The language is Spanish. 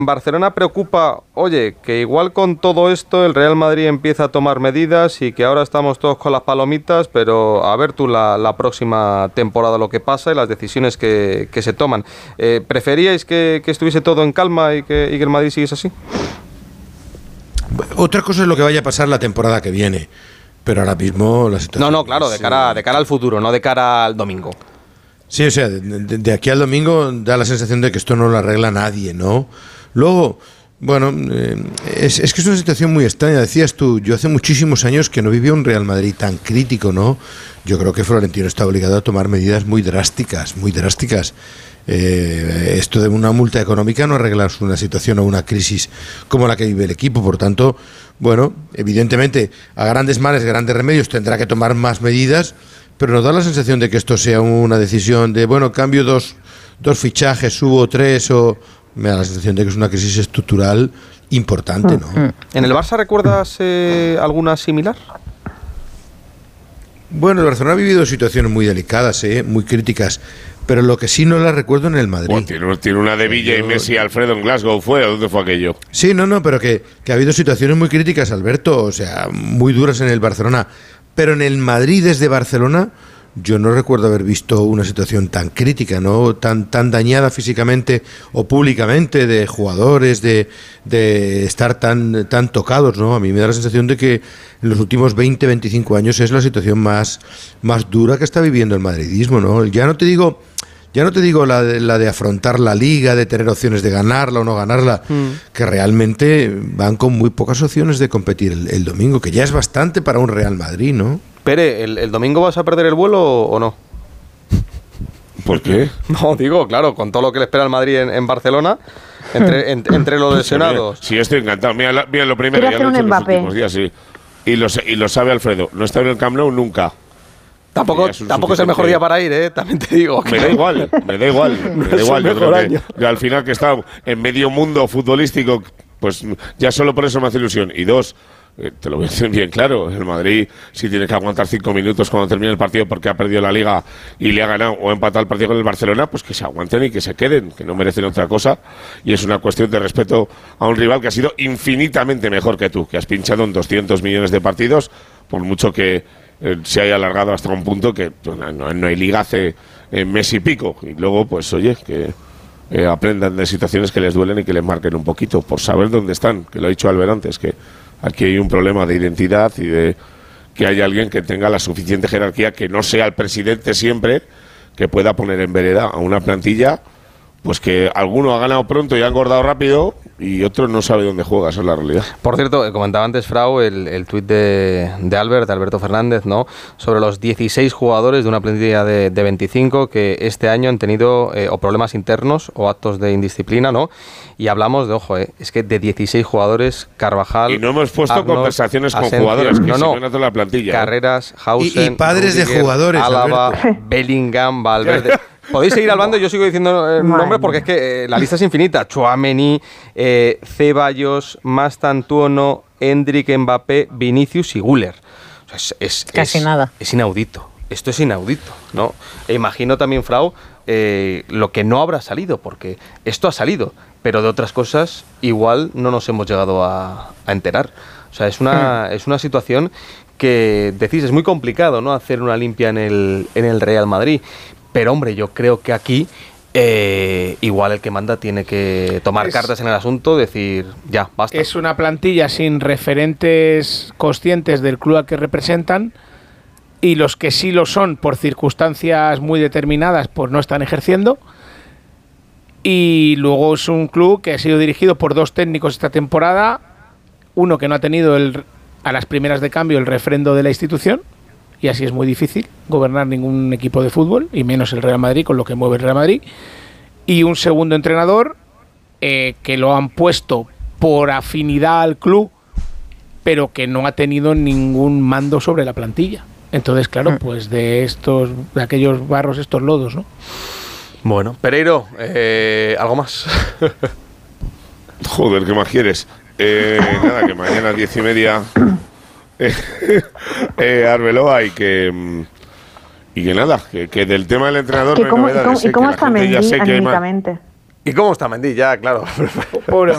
Barcelona preocupa, oye, que igual con todo esto el Real Madrid empieza a tomar medidas y que ahora estamos todos con las palomitas, pero a ver tú la próxima temporada lo que pasa y las decisiones que se toman. ¿Preferíais que estuviese todo en calma y que el Madrid siguiese así? Otra cosa es lo que vaya a pasar la temporada que viene, pero ahora mismo la situación... No, claro, de cara al futuro, no de cara al domingo. Sí, o sea, de aquí al domingo da la sensación de que esto no lo arregla nadie, ¿no? Luego, bueno, es que es una situación muy extraña. Decías tú, yo hace muchísimos años que no vivía un Real Madrid tan crítico, ¿no? Yo creo que Florentino está obligado a tomar medidas muy drásticas, muy drásticas. Esto de una multa económica no arregla una situación o una crisis como la que vive el equipo. Por tanto, bueno, evidentemente, a grandes males, grandes remedios, tendrá que tomar más medidas, pero nos da la sensación de que esto sea una decisión de, bueno, cambio dos fichajes, subo 3 o... Me da la sensación de que es una crisis estructural importante, ¿no? ¿En el Barça recuerdas alguna similar? Bueno, el Barcelona ha vivido situaciones muy delicadas, muy críticas, pero lo que sí no la recuerdo en el Madrid. Bueno, tiene una de Villa y Messi y Alfredo en Glasgow, ¿fue? ¿Dónde fue aquello? Sí, no, pero que ha habido situaciones muy críticas, Alberto, o sea, muy duras en el Barcelona, pero en el Madrid desde Barcelona... Yo no recuerdo haber visto una situación tan crítica, ¿no? Tan dañada físicamente o públicamente de jugadores, de estar tan tocados, ¿no? A mí me da la sensación de que en los últimos 20, 25 años es la situación más dura que está viviendo el madridismo, ¿no? Ya no te digo la de afrontar la Liga, de tener opciones de ganarla o no ganarla, que realmente van con muy pocas opciones de competir el domingo, que ya es bastante para un Real Madrid, ¿no? Pere, ¿el domingo vas a perder el vuelo o no? ¿Por qué? No, digo, claro, con todo lo que le espera al Madrid en Barcelona, entre los lesionados. Sí, estoy encantado. Mira lo primero, Quiero hacer un Mbappé. Últimos días, sí. Y lo sabe Alfredo. No está en el Camp Nou nunca. Tampoco es el mejor día para ir, también te digo. Me da igual. Yo creo que yo al final que he estado en medio mundo futbolístico, pues ya solo por eso me hace ilusión. Y dos, te lo voy a decir bien claro, el Madrid si tiene que aguantar 5 minutos cuando termine el partido porque ha perdido la Liga y le ha ganado o ha empatado el partido con el Barcelona, pues que se aguanten y que se queden, que no merecen otra cosa, y es una cuestión de respeto a un rival que ha sido infinitamente mejor que tú, que has pinchado en 200 millones de partidos, por mucho que se haya alargado hasta un punto que pues, no hay Liga hace mes y pico, y luego pues oye, que aprendan de situaciones que les duelen y que les marquen un poquito, por saber dónde están, que lo ha dicho Albert antes, que aquí hay un problema de identidad y de que haya alguien que tenga la suficiente jerarquía, que no sea el presidente siempre, que pueda poner en vereda a una plantilla, pues que alguno ha ganado pronto y ha engordado rápido y otro no sabe dónde juega, esa es la realidad. Por cierto, comentaba antes Frau el tuit de Alberto Fernández, ¿no? Sobre los 16 jugadores de una plantilla de 25 que este año han tenido o problemas internos o actos de indisciplina, ¿no? Y hablamos de, ojo, es que de 16 jugadores, Carvajal... Y no hemos puesto Arnold, conversaciones con Asensio, jugadores, que no, se ven a toda la plantilla. Carreras, Hausen... Y padres Rudiger, de jugadores, Álava, Alberto. Bellingham, Valverde... Podéis seguir hablando, yo sigo diciendo nombres porque es que la lista es infinita. Tchouaméni, Ceballos, Mastantuono, Endrick, Mbappé, Vinicius y Güler. O sea, Casi nada. Es inaudito. Esto es inaudito, ¿no? E imagino también, Frau, lo que no habrá salido, porque esto ha salido, pero de otras cosas igual no nos hemos llegado a enterar. O sea, es una situación que, decís, es muy complicado, ¿no? Hacer una limpia en el Real Madrid. Pero, hombre, yo creo que aquí igual el que manda tiene que tomar cartas en el asunto, decir, ya, basta. Es una plantilla sin referentes conscientes del club al que representan, y los que sí lo son por circunstancias muy determinadas, pues no están ejerciendo. Y luego es un club que ha sido dirigido por 2 técnicos esta temporada, uno que no ha tenido a las primeras de cambio el refrendo de la institución, y así es muy difícil gobernar ningún equipo de fútbol, y menos el Real Madrid, con lo que mueve el Real Madrid. Y un segundo entrenador que lo han puesto por afinidad al club, pero que no ha tenido ningún mando sobre la plantilla. Entonces, claro, pues de aquellos barros, estos lodos, ¿no? Bueno, Pereiro, ¿algo más? Joder, ¿qué más quieres? Nada, que mañana 10:30 Arbeloa y que nada, que del tema del entrenador no hay novedades. ¿Y cómo está Mendy anímicamente? ¿Y cómo está Mendy? Ya, claro. Pobre